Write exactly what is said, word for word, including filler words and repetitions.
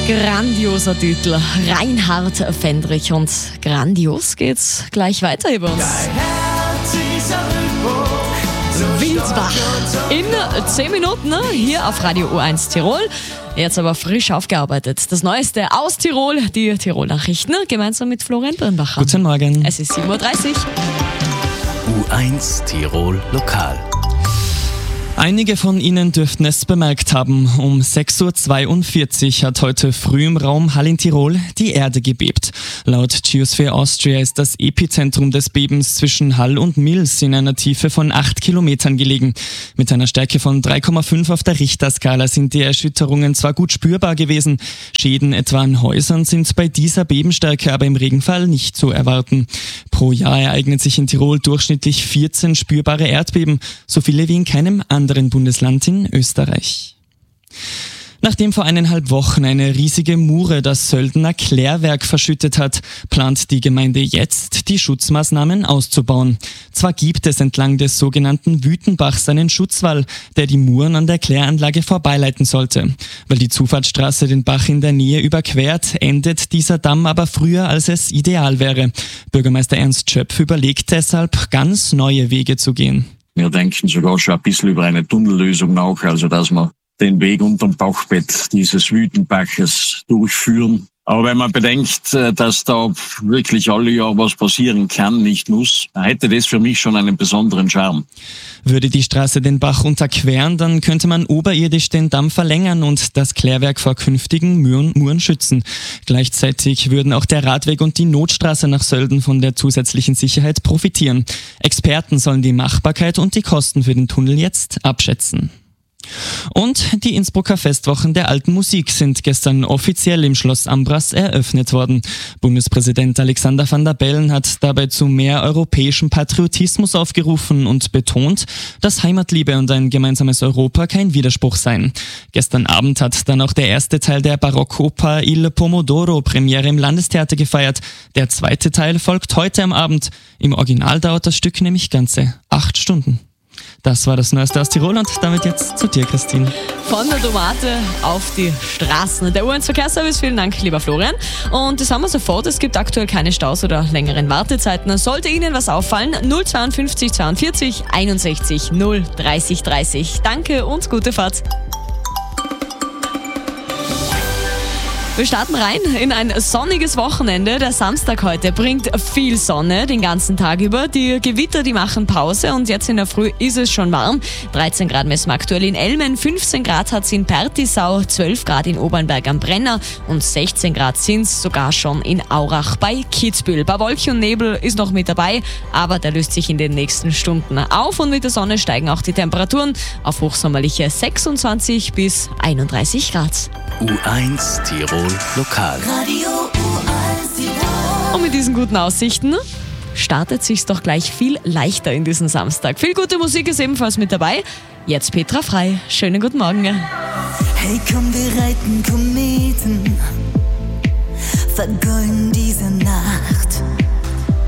Grandioser Titel, Reinhard Fendrich, und grandios geht's gleich weiter hier bei uns. Winsbach in zehn Minuten hier auf Radio U eins Tirol. Jetzt aber frisch aufgearbeitet. Das Neueste aus Tirol, die Tirol-Nachrichten, gemeinsam mit Florian Birnbacher. Guten Morgen. Es ist sieben Uhr dreißig. U eins Tirol Lokal. Einige von Ihnen dürften es bemerkt haben. Um sechs Uhr zweiundvierzig hat heute früh im Raum Hall in Tirol die Erde gebebt. Laut Geosphere Austria ist das Epizentrum des Bebens zwischen Hall und Mils in einer Tiefe von acht Kilometern gelegen. Mit einer Stärke von drei Komma fünf auf der Richterskala sind die Erschütterungen zwar gut spürbar gewesen. Schäden etwa an Häusern sind bei dieser Bebenstärke aber im Regenfall nicht zu erwarten. Pro Jahr ereignen sich in Tirol durchschnittlich vierzehn spürbare Erdbeben, so viele wie in keinem anderen Bundesland in Österreich. Nachdem vor eineinhalb Wochen eine riesige Mure das Söldener Klärwerk verschüttet hat, plant die Gemeinde jetzt, die Schutzmaßnahmen auszubauen. Zwar gibt es entlang des sogenannten Wütenbachs einen Schutzwall, der die Muren an der Kläranlage vorbeileiten sollte. Weil die Zufahrtsstraße den Bach in der Nähe überquert, endet dieser Damm aber früher, als es ideal wäre. Bürgermeister Ernst Schöpf überlegt deshalb, ganz neue Wege zu gehen. Wir denken sogar schon ein bisschen über eine Tunnellösung nach, also dass wir den Weg unterm Bachbett dieses Wütenbaches durchführen. Aber wenn man bedenkt, dass da wirklich alle Jahr was passieren kann, nicht muss, hätte das für mich schon einen besonderen Charme. Würde die Straße den Bach unterqueren, dann könnte man oberirdisch den Damm verlängern und das Klärwerk vor künftigen Muren, Muren schützen. Gleichzeitig würden auch der Radweg und die Notstraße nach Sölden von der zusätzlichen Sicherheit profitieren. Experten sollen die Machbarkeit und die Kosten für den Tunnel jetzt abschätzen. Und die Innsbrucker Festwochen der alten Musik sind gestern offiziell im Schloss Ambras eröffnet worden. Bundespräsident Alexander Van der Bellen hat dabei zu mehr europäischem Patriotismus aufgerufen und betont, dass Heimatliebe und ein gemeinsames Europa kein Widerspruch seien. Gestern Abend hat dann auch der erste Teil der Barockoper Il Pomodoro Premiere im Landestheater gefeiert. Der zweite Teil folgt heute am Abend. Im Original dauert das Stück nämlich ganze acht Stunden. Das war das Neueste aus Tirol und damit jetzt zu dir, Christine. Von der Tomate auf die Straßen. Der U eins Verkehrsservice, vielen Dank, lieber Florian. Und das haben wir sofort, es gibt aktuell keine Staus oder längeren Wartezeiten. Sollte Ihnen was auffallen, null zweiundfünfzig zweiundvierzig einundsechzig null dreißig dreißig. Danke und gute Fahrt. Wir starten rein in ein sonniges Wochenende. Der Samstag heute bringt viel Sonne den ganzen Tag über. Die Gewitter, die machen Pause und jetzt in der Früh ist es schon warm. dreizehn Grad messen wir aktuell in Elmen, fünfzehn Grad hat es in Pertisau, zwölf Grad in Obernberg am Brenner und sechzehn Grad sind es sogar schon in Aurach bei Kitzbühel. Bei Wolken und Nebel ist noch mit dabei, aber der löst sich in den nächsten Stunden auf und mit der Sonne steigen auch die Temperaturen auf hochsommerliche sechsundzwanzig bis einunddreißig Grad. U eins Tirol Lokal. Radio U eins Tirol. Und mit diesen guten Aussichten startet sich's doch gleich viel leichter in diesen Samstag. Viel gute Musik ist ebenfalls mit dabei. Jetzt Petra Frei. Schönen guten Morgen. Hey, komm, wir reiten Kometen, vergolden diese Nacht.